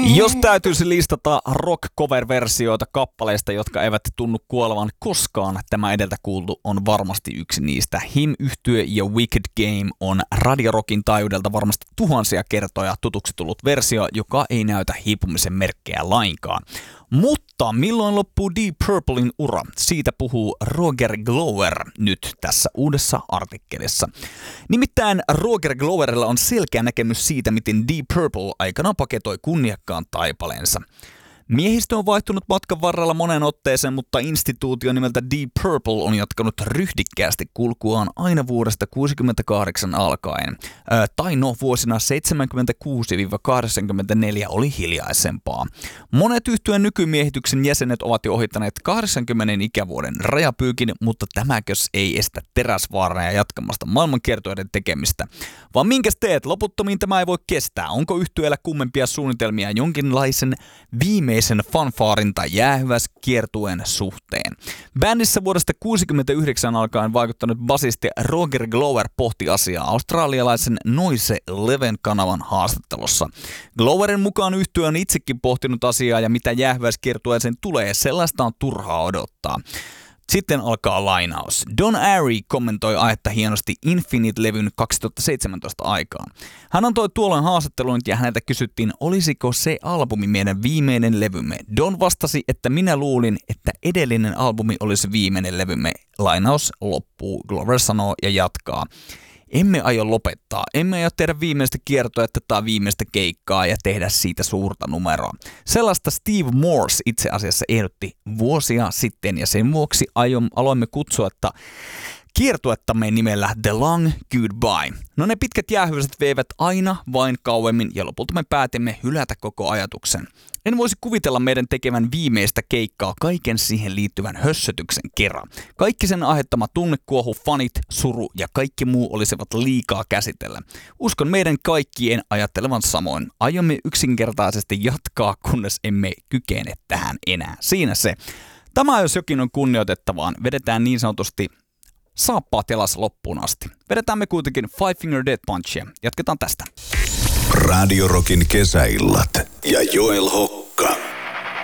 Jos täytyisi listata rock-cover-versioita kappaleista, jotka eivät tunnu kuolevan koskaan, tämä edeltä kuultu on varmasti yksi niistä. Him-yhtye ja Wicked Game on radiorockin taajuudelta varmasti tuhansia kertoja tutuksi tullut versio, joka ei näytä hiipumisen merkkejä lainkaan. Mutta milloin loppuu Deep Purplen ura? Siitä puhuu Roger Glover nyt tässä uudessa artikkelissa. Nimittäin Roger Gloverilla on selkeä näkemys siitä, miten Deep Purple aikanaan paketoi kunniakkaan taipaleensa. Miehistö on vaihtunut matkan varrella moneen otteeseen, mutta instituutio nimeltä Deep Purple on jatkanut ryhdikkäästi kulkuaan aina vuodesta 1968 alkaen. Vuosina 76-84 oli hiljaisempaa. Monet yhtyeen nykymiehityksen jäsenet ovat jo ohittaneet 80 ikävuoden rajapyykin, mutta tämäkös ei estä Teräsvaaraa jatkamasta maailmankiertoiden tekemistä. Vaan minkäs teet? Loputtomiin tämä ei voi kestää. Onko yhtyeellä kummempia suunnitelmia jonkinlaisen viimeisen fanfaarin tai jäähyväiskiertueen suhteen? Bändissä vuodesta 1969 alkaen vaikuttanut basisti Roger Glover pohti asiaa australialaisen Noise Leven-kanavan haastattelussa. Gloverin mukaan yhtye on itsekin pohtinut asiaa ja mitä jäähyväiskiertueeseen tulee, sellaista on turhaa odottaa. Sitten alkaa lainaus. Don Airey kommentoi aihetta hienosti Infinite-levyn 2017 aikaan. Hän antoi tuolloin haastattelun ja häneltä kysyttiin, olisiko se albumi meidän viimeinen levymme. Don vastasi, että minä luulin, että edellinen albumi olisi viimeinen levymme. Lainaus loppuu. Glover sanoo ja jatkaa. Emme aio lopettaa, emme aio tehdä viimeistä kiertoetta tai viimeistä keikkaa ja tehdä siitä suurta numeroa. Sellaista Steve Morse itse asiassa ehdotti vuosia sitten ja sen vuoksi aloimme kutsua kiertuettamme nimellä The Long Goodbye. No ne pitkät jäähyväiset veivät aina vain kauemmin ja lopulta me päätimme hylätä koko ajatuksen. En voisi kuvitella meidän tekevän viimeistä keikkaa kaiken siihen liittyvän hössötyksen kerran. Kaikki sen aiheuttama tunnekuohu, fanit, suru ja kaikki muu olisivat liikaa käsitellä. Uskon meidän kaikkien ajattelevan samoin. Aiomme yksinkertaisesti jatkaa, kunnes emme kykene tähän enää. Siinä se. Tämä jos jokin on kunnioitettavaa, vedetään niin sanotusti saappaat jalassa loppuun asti. Vedetään me kuitenkin Five Finger Death Punchia. Jatketaan tästä. Radio Rockin kesäillat ja Joel Hokka.